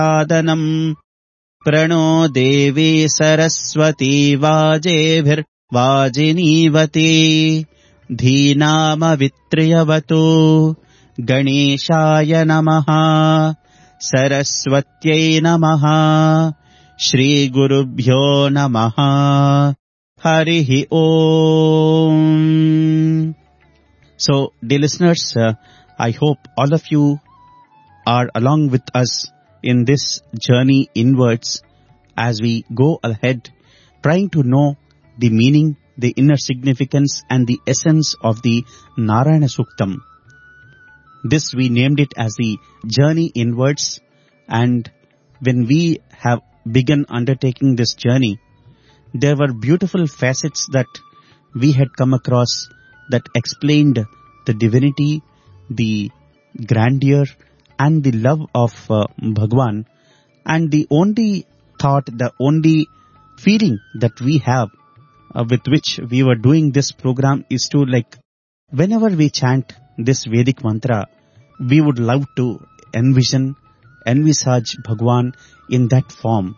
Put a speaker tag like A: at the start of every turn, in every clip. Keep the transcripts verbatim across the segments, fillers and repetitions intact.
A: सादनम् प्रणो देवी सरस्वती वाजेभिर्वाजिनीवती धीनामवित्र्यवतु गणेशाय नमः सरस्वत्यै नमः श्रीगुरुभ्यो नमः हरिः Om. So, dear listeners, uh, I hope all of you are along with us in this journey inwards as we go ahead, trying to know the meaning, the inner significance and the essence of the Narayana Suktam. This we named it as the journey inwards, and when we have begun undertaking this journey, there were beautiful facets that we had come across that explained the divinity, the grandeur and the love of uh, Bhagwan. And the only thought, the only feeling that we have uh, with which we were doing this program is to, like, whenever we chant this Vedic mantra, we would love to envision, envisage Bhagwan in that form.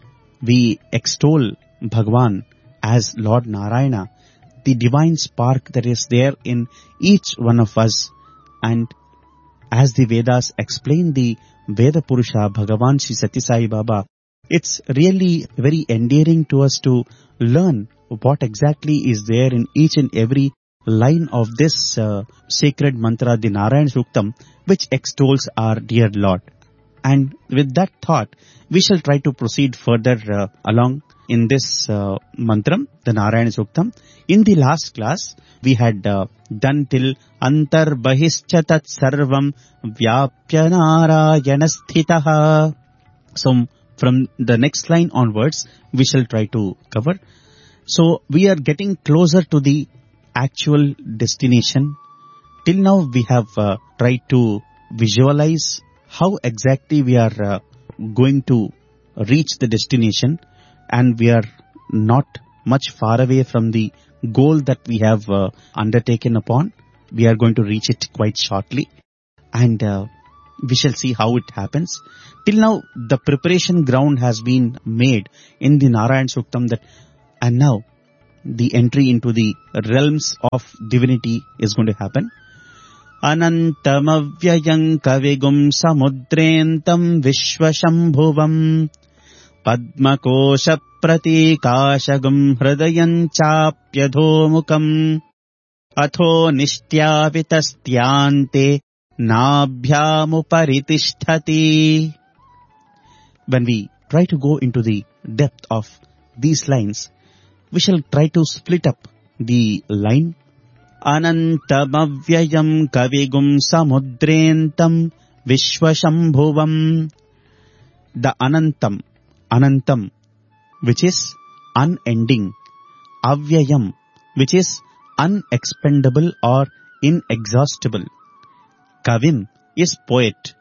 A: We extol Bhagwan as Lord Narayana, the divine spark that is there in each one of us. And as the Vedas explain the Veda Purusha, Bhagavan Shri Sati Sai Baba, it's really very endearing to us to learn what exactly is there in each and every line of this uh, sacred mantra, the Narayana Suktam, which extols our dear Lord. And with that thought, we shall try to proceed further uh, along in this uh, mantram, the Narayana Suktam. In the last class, we had uh, done till Antar Bahischa Tat Sarvam Vyapya Narayana Sthitaha. So from the next line onwards, we shall try to cover. So we are getting closer to the actual destination. Till now, we have uh, tried to visualize how exactly we are uh, going to reach the destination, and we are not much far away from the goal that we have uh, undertaken upon. We are going to reach it quite shortly, and uh, we shall see how it happens. Till now, the preparation ground has been made in the Narayana Suktam, that, and now the entry into the realms of divinity is going to happen. Anantamavyayam kavigum samudrentam vishvashambhuvam padmakosha pratikashagam hridayam chapyadhomukam atho nishtyavitasthyante nabhyamuparitishthati. When we try to go into the depth of these lines, we shall try to split up the line. Anantamavyayam kavigum samudrentam vishvashambhuvam. The Anantam, Anantam, which is unending. Avyayam, which is unexpendable or inexhaustible. Kavim is poet.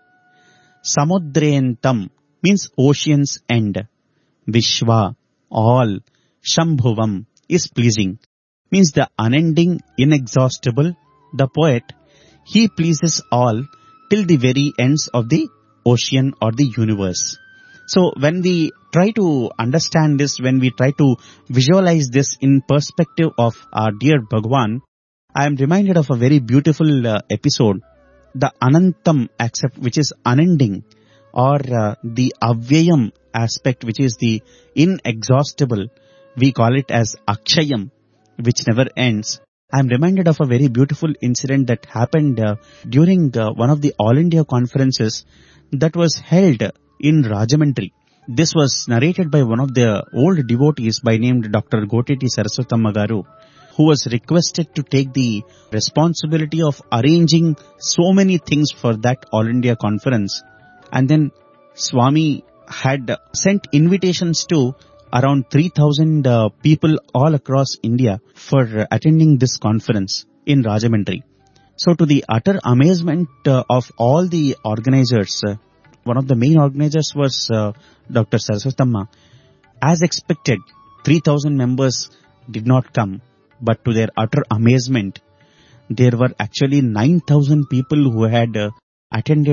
A: Samudrentam means ocean's end. Vishva, all. Shambhuvam is pleasing, means the unending, inexhaustible, the poet. He pleases all till the very ends of the ocean or the universe. So when we try to understand this, when we try to visualize this in perspective of our dear Bhagwan, I am reminded of a very beautiful uh, episode. The Anantam aspect, which is unending, or uh, the Avyayam aspect, which is the inexhaustible. We call it as Akshayam, which never ends. I am reminded of a very beautiful incident that happened uh, during uh, one of the All India conferences that was held in Rajahmundry. This was narrated by one of the old devotees by name Doctor Goteti Saraswatamma Garu, who was requested to take the responsibility of arranging so many things for that All India conference. And then Swami had sent invitations to around three thousand uh, people all across India for uh, attending this conference in Rajahmundry. So to the utter amazement uh, of all the organizers, uh, one of the main organizers was uh, Doctor Saraswatamma. As expected, three thousand members did not come, but to their utter amazement, there were actually nine thousand people who had uh, attended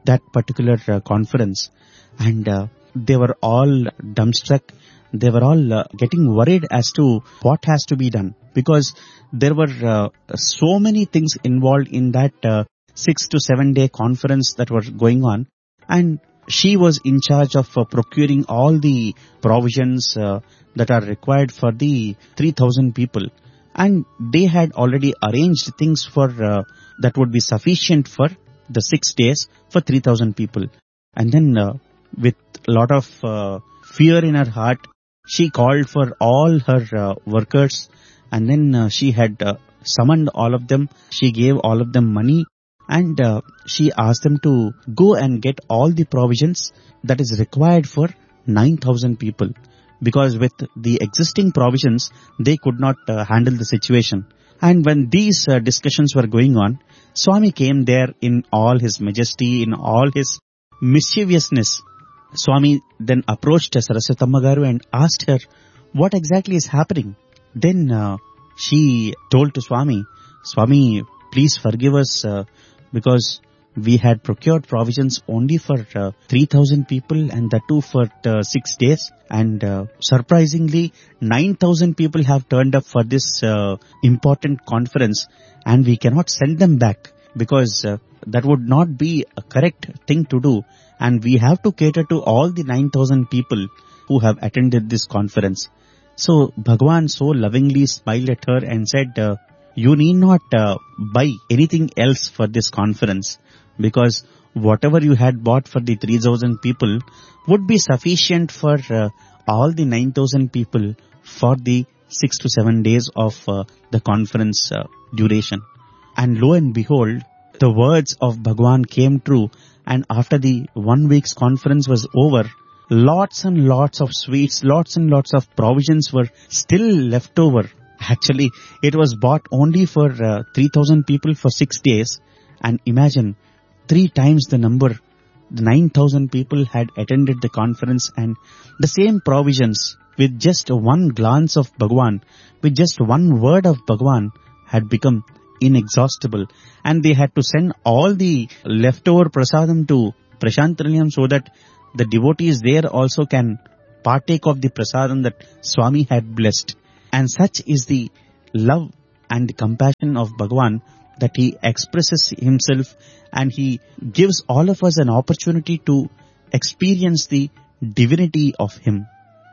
A: that particular uh, conference, and uh, they were all dumbstruck. They were all uh, getting worried as to what has to be done, because there were uh, so many things involved in that uh, six to seven day conference that were going on, and she was in charge of uh, procuring all the provisions uh, that are required for the three thousand people, and they had already arranged things for uh, that would be sufficient for the six days for three thousand people. And then uh, with a lot of uh, fear in her heart, she called for all her uh, workers, and then uh, she had uh, summoned all of them. She gave all of them money, and uh, she asked them to go and get all the provisions that is required for nine thousand people, because with the existing provisions, they could not uh, handle the situation. And when these uh, discussions were going on, Swami came there in all his majesty, in all his mischievousness. Swami then approached Saraswatamma Garu and asked her what exactly is happening. Then uh, she told to Swami, Swami, please forgive us uh, because we had procured provisions only for uh, three thousand people, and that too for uh, six days. And uh, surprisingly, nine thousand people have turned up for this uh, important conference, and we cannot send them back because uh, that would not be a correct thing to do. And we have to cater to all the nine thousand people who have attended this conference. So Bhagwan so lovingly smiled at her and said, uh, you need not uh, buy anything else for this conference, because whatever you had bought for the three thousand people would be sufficient for uh, all the nine thousand people for the six to seven days of uh, the conference uh, duration. And lo and behold, the words of Bhagwan came true, and after the one week's conference was over, lots and lots of sweets, lots and lots of provisions were still left over. Actually, it was bought only for uh, three thousand people for six days. And imagine, three times the number, the nine thousand people had attended the conference, and the same provisions with just one glance of Bhagwan, with just one word of Bhagwan, had become inexhaustible. And they had to send all the leftover prasadam to Prashantanilayam so that the devotees there also can partake of the prasadam that Swami had blessed. And such is the love and compassion of Bhagwan that he expresses himself, and he gives all of us an opportunity to experience the divinity of him.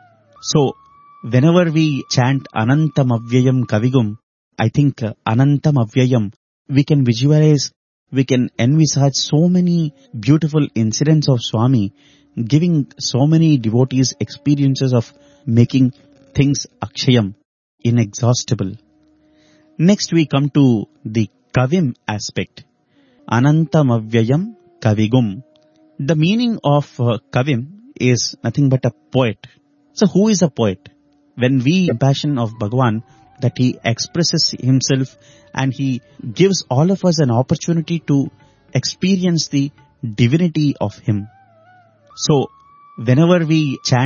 A: So, whenever we chant Anantam Avyayam Kavigum, I think uh, Anantam Avyayam, we can visualize, we can envisage so many beautiful incidents of Swami, giving so many devotees experiences of making things akshayam, inexhaustible. Next we come to the Kavim aspect. Anantam Avyayam Kavigum. The meaning of uh, Kavim is nothing but a poet. So who is a poet? When we compassion of Bhagwan, that he expresses himself and he gives all of us an opportunity to experience the divinity of him. So whenever we chant